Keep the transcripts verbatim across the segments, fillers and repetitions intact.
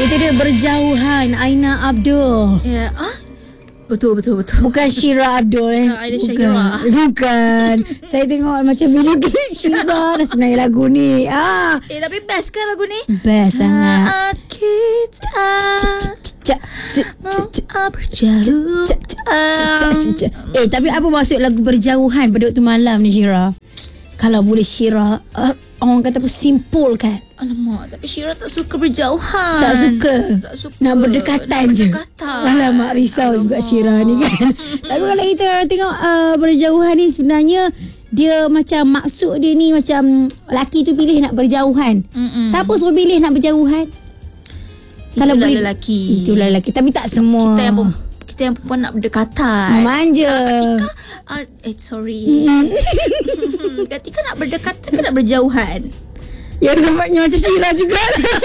Itu dia Berjauhan, Aina Abdul. Ya, ah? Betul, betul, betul. Bukan Syira Abdul eh. Ya, Aida Bukan. Syahira. Bukan. Saya tengok macam video klip Syira dah sebenarnya lagu ni. Ah, Eh, tapi best kan lagu ni? best sangat. Saat kita Cak, cak, mau cak, berjauh. cak, cak, cak, cak, cak. Eh, tapi apa maksud lagu Berjauhan pada waktu malam ni, Syira? Kalau boleh Syira, uh, orang kata apa, simpulkan. Alamak, tapi Syira tak suka berjauhan. Tak suka. Tak suka. Nak berdekatan Nak je. berdekatan. Alamak, risau Alamak. juga Syira ni kan. Tapi kalau kita tengok uh, Berjauhan ni sebenarnya dia macam maksud dia ni macam lelaki tu pilih nak berjauhan. Mm-mm. Siapa suruh pilih nak berjauhan? Itulah boleh- lelaki. Itulah lelaki. Tapi tak semua. Kita yang perempuan, kita yang perempuan nak berdekatan. Manja. Ah, eh sorry. Hmm, ketika nak berdekatan ke nak berjauhan? Ya, nampaknya macam Syira juga.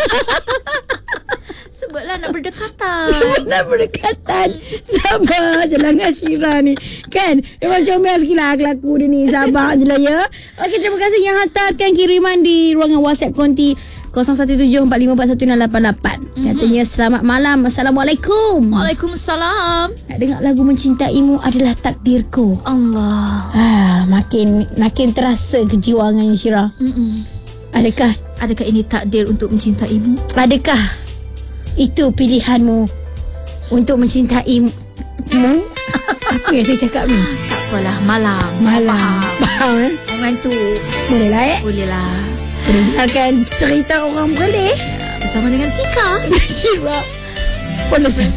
Sebablah nak berdekatan. Nak berdekatan. Sabar je lah dengan Syira ni. Kan? Memang comel sikit lah kelaku dia ni. Sabar je lah ya. Okey, terima kasih yang hantarkan kiriman di ruangan WhatsApp konti kosong satu tujuh empat lima empat satu enam lapan lapan. Katanya selamat malam. Assalamualaikum. Waalaikumsalam. Nak dengar lagu Mencintaimu adalah takdirku. Allah. Ah, makin makin terasa kejiwangan Syira. Mm-mm. Adakah Adakah ini takdir untuk mencintaimu? adakah itu pilihanmu untuk mencintaimu? Apa yang saya cakap ni? Tak apalah, malam. Malam. Faham. Faham eh? Mengantuk. Boleh lah eh? Boleh lah. Terus dengarkan cerita orang boleh. Bersama dengan Tika. Syira. Boleh